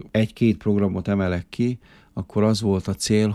egy-két programot emelek ki, akkor az volt a cél,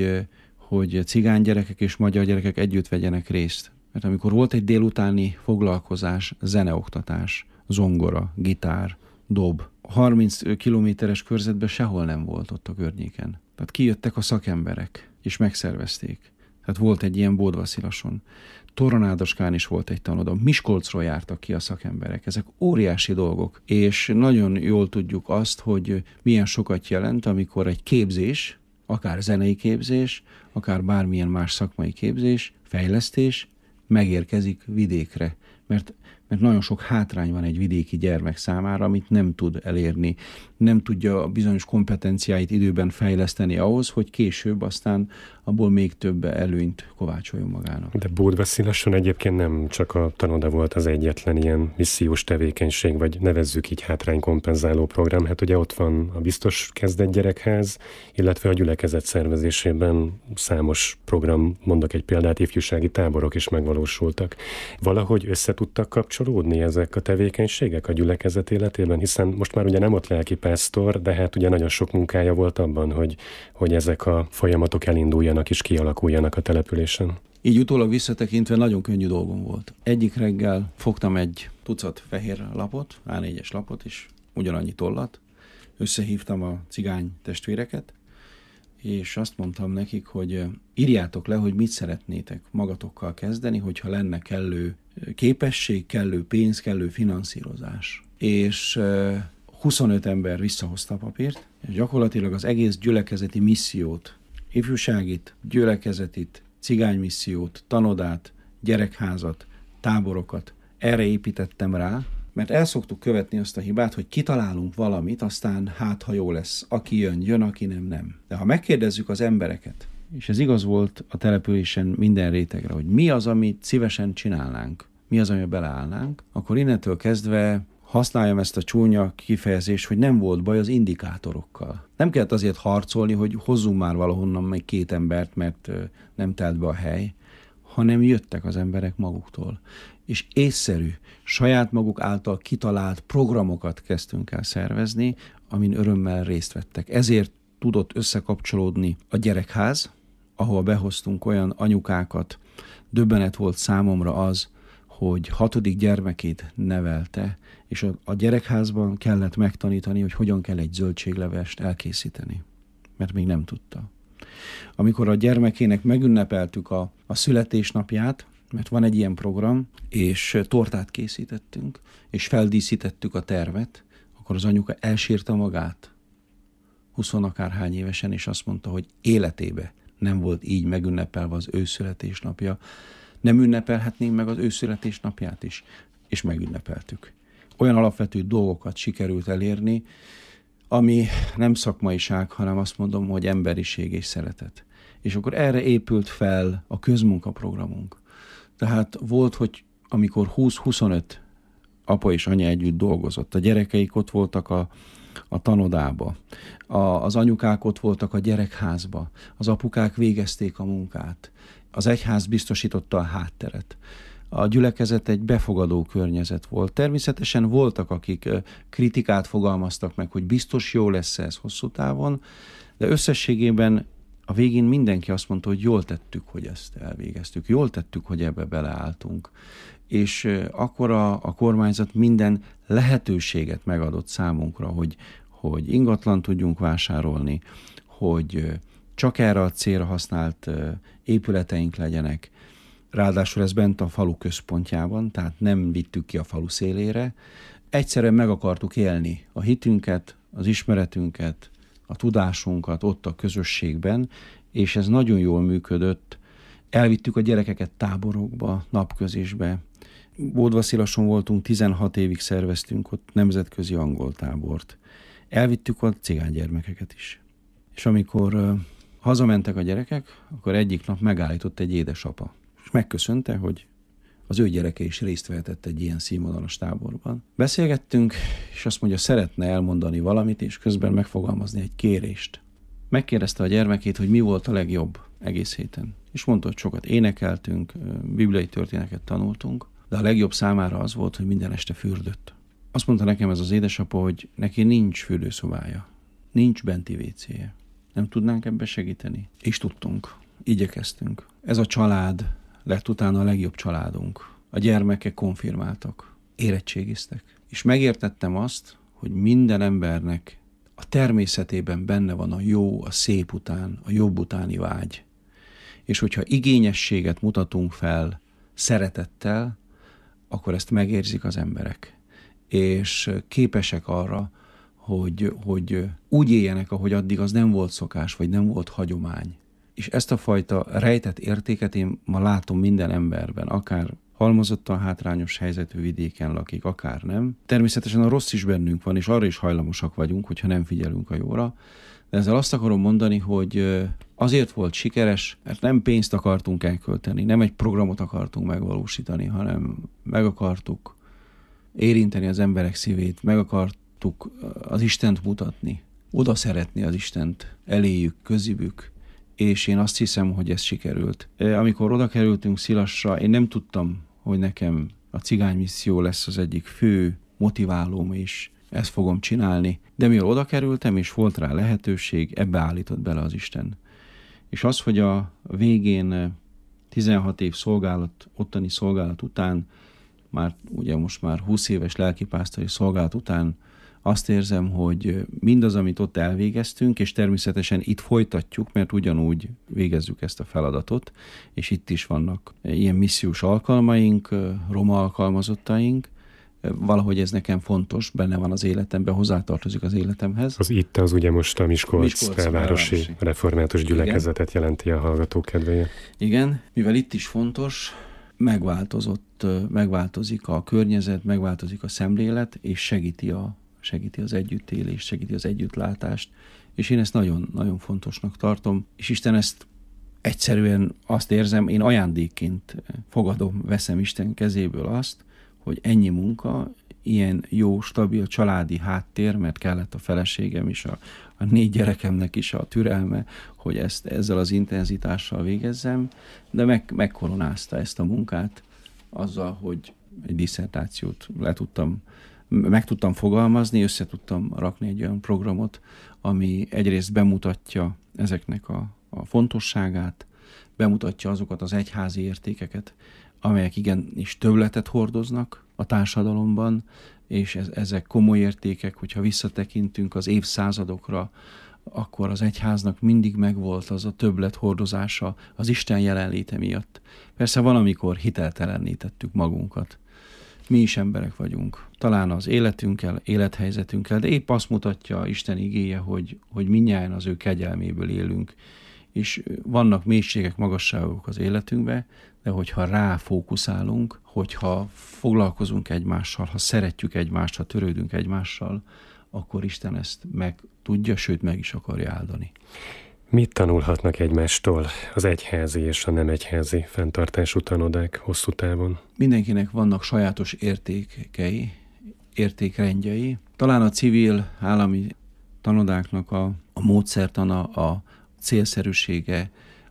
hogy cigány gyerekek és magyar gyerekek együtt vegyenek részt. Mert amikor volt egy délutáni foglalkozás, zeneoktatás, zongora, gitár, dob, 30 kilométeres körzetben sehol nem volt ott a környéken. Tehát kijöttek a szakemberek, és megszervezték. Tehát volt egy ilyen Bódvasszilason. Toronádoskán is volt egy tanoda. Miskolcról jártak ki a szakemberek. Ezek óriási dolgok. És nagyon jól tudjuk azt, hogy milyen sokat jelent, amikor egy képzés, akár zenei képzés, akár bármilyen más szakmai képzés, fejlesztés megérkezik vidékre. Mert nagyon sok hátrány van egy vidéki gyermek számára, amit nem tud elérni. Nem tudja a bizonyos kompetenciáit időben fejleszteni ahhoz, hogy később aztán abból még több előnyt kovácsoljon magának. De Bódvasszilason egyébként nem csak a tanoda volt az egyetlen ilyen missziós tevékenység, vagy nevezzük így hátránykompenzáló program. Hát ugye ott van a biztos kezdett gyerekház, illetve a gyülekezet szervezésében számos program, mondok egy példát, ifjúsági táborok is megvalósultak. Valahogy össze tudtak kapcsolódni ezek a tevékenységek a gyülekezet életében, hiszen most már ugye nem ott lelkipásztor, de hát ugye nagyon sok munkája volt abban, hogy ezek a folyamatok elinduljanak és kialakuljanak a településen. Így utólag visszatekintve nagyon könnyű dolgom volt. Egyik reggel fogtam egy tucat fehér lapot, A4-es lapot, és ugyanannyi tollat. Összehívtam a cigány testvéreket, és azt mondtam nekik, hogy írjátok le, hogy mit szeretnétek magatokkal kezdeni, hogyha lenne kellő képesség, kellő pénz, kellő finanszírozás. És 25 ember visszahozta a papírt, és gyakorlatilag az egész gyülekezeti missziót, ifjúságit, gyülekezetit, cigánymissziót, tanodát, gyerekházat, táborokat, erre építettem rá, mert el szoktuk követni azt a hibát, hogy kitalálunk valamit, aztán hát, ha jó lesz, aki jön, aki nem. De ha megkérdezzük az embereket, és ez igaz volt a településen minden rétegre, hogy mi az, amit szívesen csinálnánk, mi az, amiben beleállnánk, akkor innentől kezdve használjam ezt a csúnya kifejezést, hogy nem volt baj az indikátorokkal. Nem kellett azért harcolni, hogy hozzunk már valahonnan meg 2 embert, mert nem telt be a hely, hanem jöttek az emberek maguktól. És észszerű, saját maguk által kitalált programokat kezdtünk el szervezni, amin örömmel részt vettek. Ezért tudott összekapcsolódni a gyerekház, ahol behoztunk olyan anyukákat. Döbbenet volt számomra az, hogy 6. gyermekét nevelte, és a gyerekházban kellett megtanítani, hogy hogyan kell egy zöldséglevest elkészíteni, mert még nem tudta. Amikor a gyermekének megünnepeltük a születésnapját, mert van egy ilyen program, és tortát készítettünk, és feldíszítettük a termet, akkor az anyuka elsírta magát, 20 akárhány évesen, és azt mondta, hogy életébe nem volt így megünnepelve az ő születésnapja. Nem ünnepelhetnénk meg az ő születésnapját is, és megünnepeltük. Olyan alapvető dolgokat sikerült elérni, ami nem szakmaiság, hanem azt mondom, hogy emberiség és szeretet. És akkor erre épült fel a közmunkaprogramunk. Tehát volt, hogy amikor 20-25 apa és anya együtt dolgozott, a gyerekeik ott voltak a tanodába, az anyukák ott voltak a gyerekházba, az apukák végezték a munkát, az egyház biztosította a hátteret. A gyülekezet egy befogadó környezet volt. Természetesen voltak, akik kritikát fogalmaztak meg, hogy biztos jó lesz ez hosszú távon, de összességében a végén mindenki azt mondta, hogy jól tettük, hogy ezt elvégeztük, jól tettük, hogy ebbe beleálltunk. És akkor a kormányzat minden lehetőséget megadott számunkra, hogy ingatlan tudjunk vásárolni, hogy csak erre a célra használt épületeink legyenek. Ráadásul ez bent a falu központjában, tehát nem vittük ki a falu szélére. Egyszerűen meg akartuk élni a hitünket, az ismeretünket, a tudásunkat ott a közösségben, és ez nagyon jól működött. Elvittük a gyerekeket táborokba, napközésbe. Bódvasszilason voltunk, 16 évig szerveztünk ott nemzetközi angol tábort. Elvittük a cigánygyermekeket is. És amikor hazamentek a gyerekek, akkor egyik nap megállított egy édesapa, és megköszönte, hogy az ő gyereke is részt vehetett egy ilyen színvonalas táborban. Beszélgettünk, és azt mondja, szeretne elmondani valamit, és közben megfogalmazni egy kérést. Megkérdezte a gyermekét, hogy mi volt a legjobb egész héten. És mondta, hogy sokat énekeltünk, bibliai történeteket tanultunk, de a legjobb számára az volt, hogy minden este fürdött. Azt mondta nekem ez az édesapa, hogy neki nincs fürdőszobája, nincs benti WC-je. Nem tudnánk ebbe segíteni? És tudtunk. Igyekeztünk. Ez a család lett utána a legjobb családunk. A gyermekek konfirmáltak, érettségiztek. És megértettem azt, hogy minden embernek a természetében benne van a jó, a szép után, a jobb utáni vágy. És hogyha igényességet mutatunk fel szeretettel, akkor ezt megérzik az emberek. És képesek arra, hogy úgy éljenek, ahogy addig az nem volt szokás, vagy nem volt hagyomány. És ezt a fajta rejtett értéket én ma látom minden emberben, akár halmozottan hátrányos helyzetű vidéken lakik, akár nem. Természetesen a rossz is bennünk van, és arra is hajlamosak vagyunk, hogyha nem figyelünk a jóra. De ezzel azt akarom mondani, hogy azért volt sikeres, mert nem pénzt akartunk elkölteni, nem egy programot akartunk megvalósítani, hanem meg akartuk érinteni az emberek szívét, meg akartuk az Istent mutatni, oda szeretni az Istent, eléjük, közébük, és én azt hiszem, hogy ez sikerült. Amikor oda kerültünk Szilasra, én nem tudtam, hogy nekem a cigánymisszió lesz az egyik fő motiválóm, és ezt fogom csinálni. De mivel oda kerültem, és volt rá lehetőség, ebbe állított bele az Isten. És az, hogy a végén 16 év ottani szolgálat után, most már 20 éves lelkipásztori szolgálat után azt érzem, hogy mindaz, amit ott elvégeztünk, és természetesen itt folytatjuk, mert ugyanúgy végezzük ezt a feladatot, és itt is vannak ilyen missziós alkalmaink, roma alkalmazottaink, valahogy ez nekem fontos, benne van az életemben, hozzátartozik az életemhez. Az itt az ugye most a Miskolc belvárosi református gyülekezetet jelenti a hallgatók kedvéért. Igen, mivel itt is fontos, megváltozik a környezet, megváltozik a szemlélet, és segíti az együttélést, segíti az együttlátást, és én ezt nagyon, nagyon fontosnak tartom, és Isten ezt egyszerűen azt érzem, én ajándékként veszem Isten kezéből azt, hogy ennyi munka, ilyen jó, stabil családi háttér, mert kellett a feleségem is, a 4 gyerekemnek is a türelme, hogy ezt ezzel az intenzitással végezzem, de megkoronázta ezt a munkát azzal, hogy egy disszertációt meg tudtam fogalmazni, össze tudtam rakni egy olyan programot, ami egyrészt bemutatja ezeknek a fontosságát, bemutatja azokat az egyházi értékeket, amelyek igenis többletet hordoznak a társadalomban, és ezek komoly értékek, hogyha visszatekintünk az évszázadokra, akkor az egyháznak mindig megvolt az a többlet hordozása az Isten jelenléte miatt. Persze valamikor hiteltelenné tettük magunkat. Mi is emberek vagyunk. Talán az életünkkel, élethelyzetünkkel, de épp azt mutatja Isten igéje, hogy mindnyájan az ő kegyelméből élünk. És vannak mélységek, magasságok az életünkbe, de hogyha ráfókuszálunk, hogyha foglalkozunk egymással, ha szeretjük egymást, ha törődünk egymással, akkor Isten ezt meg tudja, sőt meg is akarja áldani. Mit tanulhatnak egymástól az egyházi és a nem egyházi fenntartású tanodák hosszú távon? Mindenkinek vannak sajátos értékei, értékrendjei. Talán a civil állami tanodáknak a módszertana, a célszerűsége,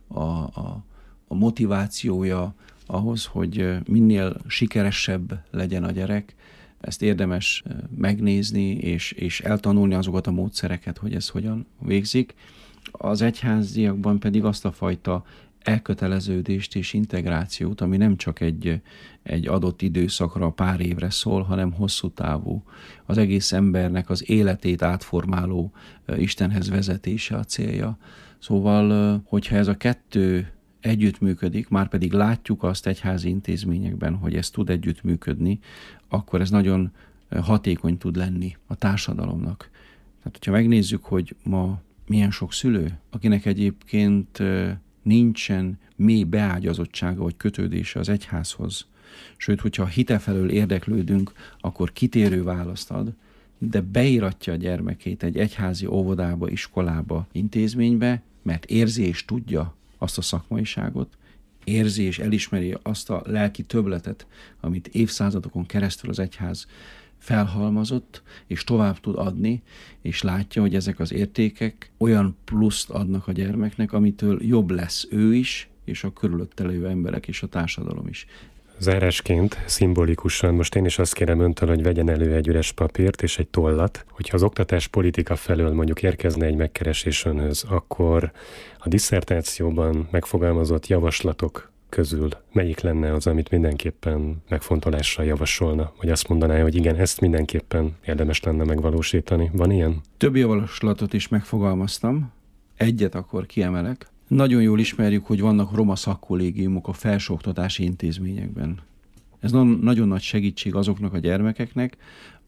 a motivációja ahhoz, hogy minél sikeresebb legyen a gyerek. Ezt érdemes megnézni, és eltanulni azokat a módszereket, hogy ez hogyan végzik. Az egyháziakban pedig azt a fajta elköteleződést és integrációt, ami nem csak egy adott időszakra, pár évre szól, hanem hosszú távú. Az egész embernek az életét átformáló Istenhez vezetése a célja. Szóval, hogyha ez a kettő együttműködik, már pedig látjuk azt egyházi intézményekben, hogy ez tud együttműködni, akkor ez nagyon hatékony tud lenni a társadalomnak. Tehát, hogyha megnézzük, hogy ma milyen sok szülő, akinek egyébként nincsen mély beágyazottsága vagy kötődése az egyházhoz, sőt, hogyha hite felől érdeklődünk, akkor kitérő választ ad, de beíratja a gyermekét egy egyházi óvodába, iskolába, intézménybe, mert érzi és tudja azt a szakmaiságot, érzi és elismeri azt a lelki többletet, amit évszázadokon keresztül az egyház felhalmazott, és tovább tud adni, és látja, hogy ezek az értékek olyan pluszt adnak a gyermeknek, amitől jobb lesz ő is, és a körülötte lévő emberek és a társadalom is. Zárásként, szimbolikusan most én is azt kérem öntől, hogy vegyen elő egy üres papírt és egy tollat, hogyha az oktatás politika felől mondjuk érkezne egy megkeresés önhöz, akkor a disszertációban megfogalmazott javaslatok közül melyik lenne az, amit mindenképpen megfontolásra javasolna? Vagy azt mondaná, hogy igen, ezt mindenképpen érdemes lenne megvalósítani. Van ilyen? Több javaslatot is megfogalmaztam, egyet akkor kiemelek. Nagyon jól ismerjük, hogy vannak roma szakkollégiumok a felsőoktatási intézményekben. Ez nagyon nagy segítség azoknak a gyermekeknek,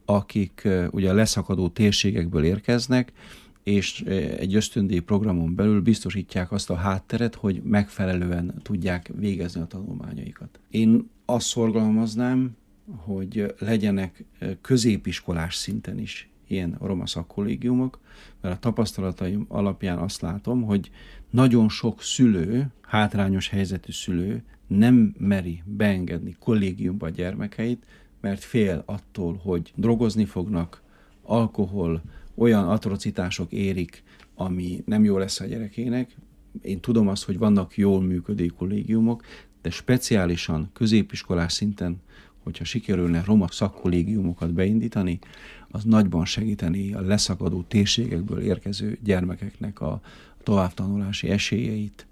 akik ugye a leszakadó térségekből érkeznek, és egy ösztöndíj programon belül biztosítják azt a hátteret, hogy megfelelően tudják végezni a tanulmányaikat. Én azt szorgalmaznám, hogy legyenek középiskolás szinten is ilyen roma szakkollégiumok, mert a tapasztalataim alapján azt látom, hogy nagyon sok szülő, hátrányos helyzetű szülő nem meri beengedni kollégiumba a gyermekeit, mert fél attól, hogy drogozni fognak, alkohol, olyan atrocitások érik, ami nem jó lesz a gyerekének. Én tudom azt, hogy vannak jól működő kollégiumok, de speciálisan középiskolás szinten, hogyha sikerülne roma szakkollégiumokat beindítani, az nagyban segíteni a leszakadó térségekből érkező gyermekeknek a továbbtanulási esélyeit,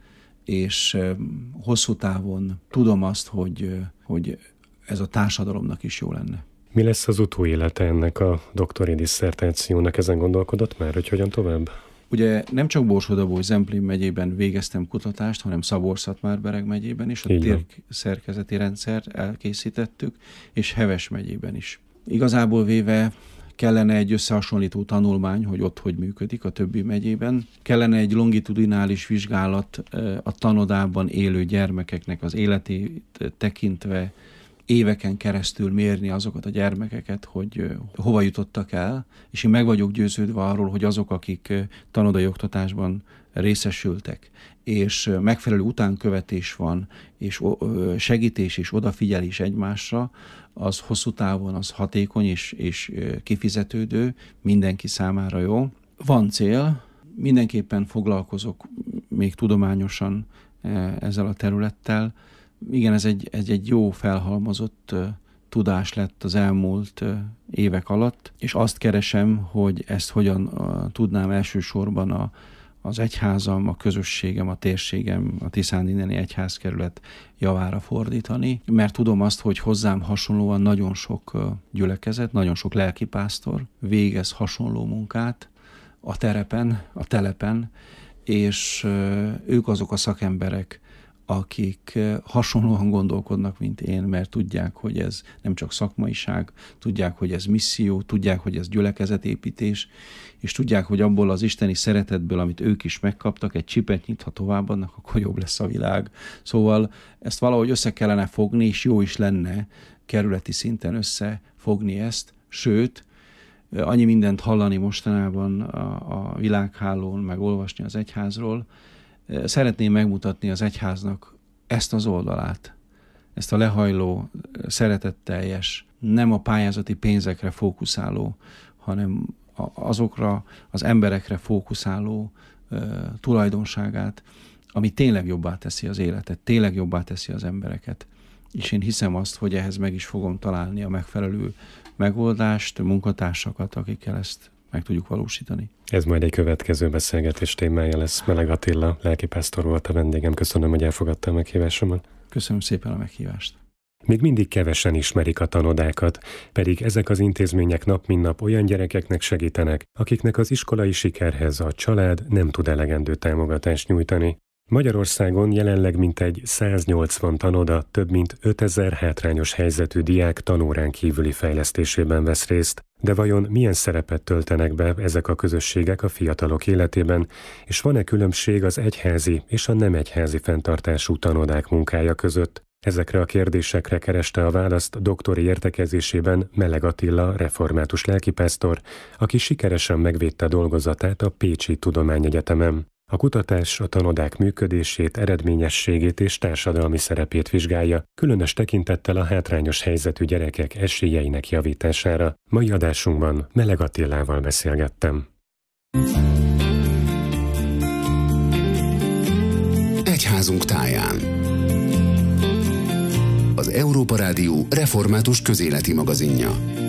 és hosszú távon tudom azt, hogy ez a társadalomnak is jó lenne. Mi lesz az utóélete ennek a doktori disszertációnak? Ezen gondolkodott már, hogy hogyan tovább? Ugye nem csak Borsod-Abaúj-Zemplén megyében végeztem kutatást, hanem Szabolcs-Szatmár-Bereg megyében is, a térszerkezeti rendszert elkészítettük, és Heves megyében is. Igazából véve kellene egy összehasonlító tanulmány, hogy ott hogy működik a többi megyében. Kellene egy longitudinális vizsgálat a tanodában élő gyermekeknek az életét tekintve, éveken keresztül mérni azokat a gyermekeket, hogy hova jutottak el, és én meg vagyok győződve arról, hogy azok, akik tanodai oktatásban részesültek, és megfelelő utánkövetés van, és segítés és odafigyelés egymásra, az hosszú távon az hatékony és kifizetődő, mindenki számára jó. Van cél, mindenképpen foglalkozok még tudományosan ezzel a területtel. Igen, ez egy jó felhalmozott tudás lett az elmúlt évek alatt, és azt keresem, hogy ezt hogyan tudnám elsősorban az egyházam, a közösségem, a térségem, a Tiszáninneni egyházkerület javára fordítani, mert tudom azt, hogy hozzám hasonlóan nagyon sok gyülekezet, nagyon sok lelkipásztor végez hasonló munkát a telepen, és ők azok a szakemberek, akik hasonlóan gondolkodnak, mint én, mert tudják, hogy ez nem csak szakmaiság, tudják, hogy ez misszió, tudják, hogy ez gyülekezetépítés, és tudják, hogy abból az isteni szeretetből, amit ők is megkaptak, egy csipet nyitha továbbadnak, akkor jobb lesz a világ. Szóval ezt valahogy össze kellene fogni, és jó is lenne kerületi szinten összefogni ezt, sőt, annyi mindent hallani mostanában a világhálón, meg olvasni az egyházról. Szeretném megmutatni az egyháznak ezt az oldalát, ezt a lehajló, szeretetteljes, nem a pályázati pénzekre fókuszáló, hanem azokra az emberekre fókuszáló tulajdonságát, ami tényleg jobbá teszi az életet, tényleg jobbá teszi az embereket. És én hiszem azt, hogy ehhez meg is fogom találni a megfelelő megoldást, munkatársakat, akikkel ezt meg tudjuk valósítani. Ez majd egy következő beszélgetés témája lesz. Meleg Attila lelkipásztor volt a vendégem. Köszönöm, hogy elfogadta a meghívásomat. Köszönöm szépen a meghívást. Még mindig kevesen ismerik a tanodákat, pedig ezek az intézmények nap mint nap olyan gyerekeknek segítenek, akiknek az iskolai sikerhez a család nem tud elegendő támogatást nyújtani. Magyarországon jelenleg mintegy 180 tanoda több mint 5000 hátrányos helyzetű diák tanórán kívüli fejlesztésében vesz részt. De vajon milyen szerepet töltenek be ezek a közösségek a fiatalok életében, és van-e különbség az egyházi és a nem egyházi fenntartású tanodák munkája között? Ezekre a kérdésekre kereste a választ doktori értekezésében Meleg Attila református lelkipásztor, aki sikeresen megvédte dolgozatát a Pécsi Tudományegyetemen. A kutatás a tanodák működését, eredményességét és társadalmi szerepét vizsgálja, különös tekintettel a hátrányos helyzetű gyerekek esélyeinek javítására. Mai adásunkban Meleg Attilával beszélgettem. Egyházunk táján. az Európa Rádió református közéleti magazinja.